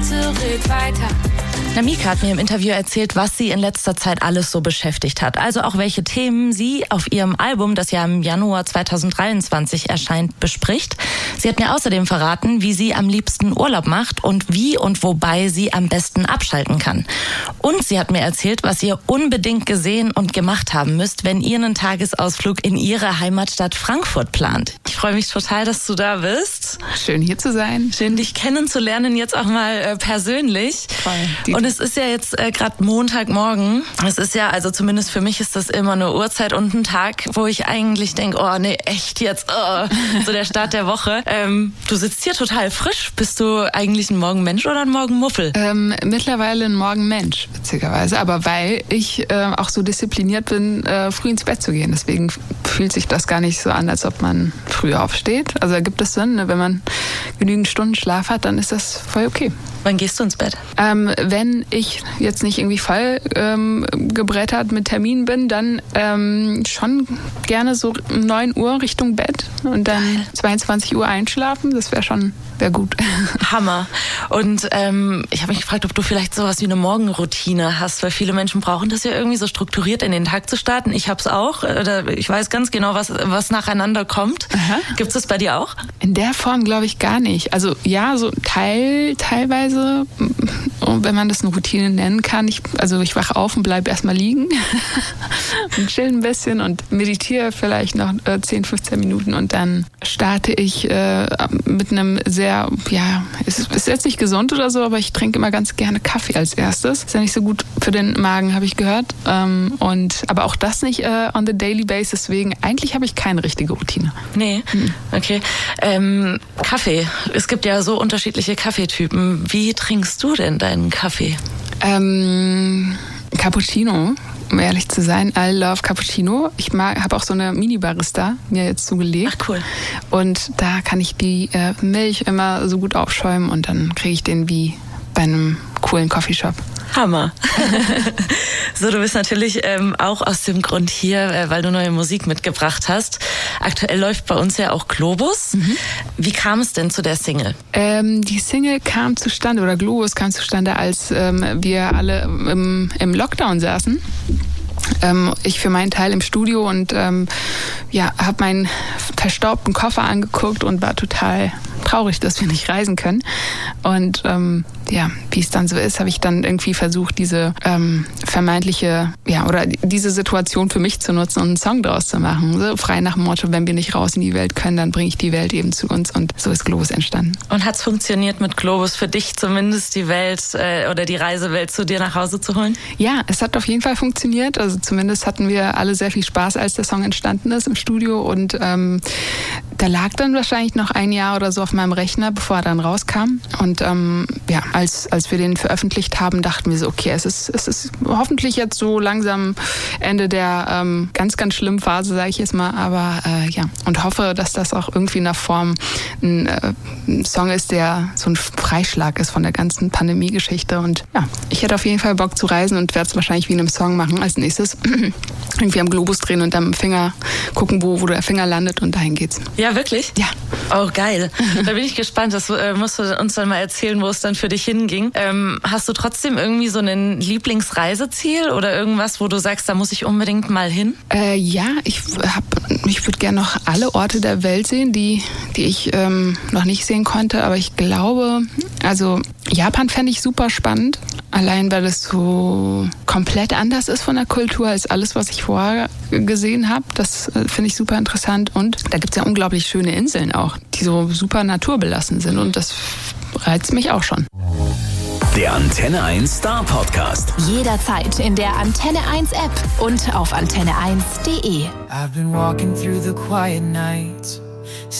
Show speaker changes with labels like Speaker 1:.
Speaker 1: red weiter.
Speaker 2: Namika hat mir im Interview erzählt, was sie in letzter Zeit alles so beschäftigt hat. Also auch welche Themen sie auf ihrem Album, das ja im Januar 2023 erscheint, bespricht. Sie hat mir außerdem verraten, wie sie am liebsten Urlaub macht und wie und wobei sie am besten abschalten kann. Und sie hat mir erzählt, was ihr unbedingt gesehen und gemacht haben müsst, wenn ihr einen Tagesausflug in ihre Heimatstadt Frankfurt plant. Ich freue mich total, dass du da bist.
Speaker 3: Schön hier zu sein.
Speaker 2: Schön, dich kennenzulernen, jetzt auch mal persönlich.
Speaker 3: Voll.
Speaker 2: Und es ist ja jetzt gerade Montagmorgen. Es ist ja, also zumindest für mich ist das immer eine Uhrzeit und ein Tag, wo ich eigentlich denke, oh nee, echt jetzt, so der Start der Woche. Du sitzt hier total frisch. Bist du eigentlich ein Morgenmensch oder ein Morgenmuffel?
Speaker 3: Mittlerweile ein Morgenmensch, witzigerweise. Aber weil ich auch so diszipliniert bin, früh ins Bett zu gehen. Deswegen fühlt sich das gar nicht so an, als ob man früh aufsteht. Also ergibt es Sinn, ne? Wenn man genügend Stunden Schlaf hat, dann ist das voll okay.
Speaker 2: Wann gehst du ins Bett?
Speaker 3: Wenn ich jetzt nicht irgendwie voll gebrettert mit Terminen bin, dann schon gerne so 9 Uhr Richtung Bett und dann 22 Uhr einschlafen. Das wäre gut.
Speaker 2: Hammer. Und ich habe mich gefragt, ob du vielleicht sowas wie eine Morgenroutine hast, weil viele Menschen brauchen das ja irgendwie so strukturiert in den Tag zu starten. Ich habe es auch. Ich weiß ganz genau, was nacheinander kommt. Gibt es das bei dir auch?
Speaker 3: In der Form glaube ich gar nicht. Also ja, so teilweise, wenn man das eine Routine nennen kann. Ich wache auf und bleibe erstmal liegen und chill ein bisschen und meditiere vielleicht noch 10, 15 Minuten und dann starte ich mit einem sehr, es ist jetzt nicht gesund oder so, aber ich trinke immer ganz gerne Kaffee als erstes. Ist ja nicht so gut für den Magen, habe ich gehört. Aber auch das nicht on the daily basis, deswegen eigentlich habe ich keine richtige Routine.
Speaker 2: Nee, okay. Kaffee. Es gibt ja so unterschiedliche Kaffeetypen. Wie trinkst du denn deinen Kaffee?
Speaker 3: Cappuccino, um ehrlich zu sein. I love Cappuccino. Ich habe auch so eine Mini-Barista mir jetzt zugelegt.
Speaker 2: Ach, cool.
Speaker 3: Und da kann ich die Milch immer so gut aufschäumen und dann kriege ich den wie bei einem coolen Coffeeshop.
Speaker 2: Hammer. So, du bist natürlich auch aus dem Grund hier, weil du neue Musik mitgebracht hast. Aktuell läuft bei uns ja auch Globus. Wie kam es denn zu der Single?
Speaker 3: Die Single kam zustande, oder Globus kam zustande, als wir alle im Lockdown saßen. Ich für meinen Teil im Studio und habe meinen verstaubten Koffer angeguckt und war total traurig, dass wir nicht reisen können. Und wie es dann so ist, habe ich dann irgendwie versucht, diese vermeintliche, oder diese Situation für mich zu nutzen und einen Song daraus zu machen. So frei nach dem Motto, wenn wir nicht raus in die Welt können, dann bringe ich die Welt eben zu uns. Und so ist Globus entstanden.
Speaker 2: Und hat es funktioniert mit Globus für dich zumindest, die Welt oder die Reisewelt zu dir nach Hause zu holen?
Speaker 3: Ja, es hat auf jeden Fall funktioniert. Also zumindest hatten wir alle sehr viel Spaß, als der Song entstanden ist im Studio. Und der lag dann wahrscheinlich noch ein Jahr oder so auf meinem Rechner, bevor er dann rauskam. Und als wir den veröffentlicht haben, dachten wir so, okay, es ist hoffentlich jetzt so langsam Ende der ganz, ganz schlimmen Phase, sage ich jetzt mal. Aber und hoffe, dass das auch irgendwie in der Form ein Song ist, der so ein Freischlag ist von der ganzen Pandemie-Geschichte. Und ich hätte auf jeden Fall Bock zu reisen und werde es wahrscheinlich wie in einem Song machen. Als nächstes irgendwie am Globus drehen und am Finger gucken, wo der Finger landet und dahin geht's.
Speaker 2: Ja, wirklich?
Speaker 3: Ja.
Speaker 2: Oh, geil. Da bin ich gespannt. Das musst du uns dann mal erzählen, wo es dann für dich hinging. Hast du trotzdem irgendwie so ein Lieblingsreiseziel oder irgendwas, wo du sagst, da muss ich unbedingt mal hin?
Speaker 3: Ich würde gerne noch alle Orte der Welt sehen, die ich noch nicht sehen konnte. Aber ich glaube, also Japan fände ich super spannend. Allein, weil es so komplett anders ist von der Kultur als alles, was ich vorher gesehen habe. Das finde ich super interessant. Und da gibt es ja unglaublich schöne Inseln auch, die so super naturbelassen sind. Und das reizt mich auch schon.
Speaker 4: Der Antenne 1 Star Podcast.
Speaker 1: Jederzeit in der Antenne 1 App und auf antenne1.de.
Speaker 5: I've been walking through the quiet nights,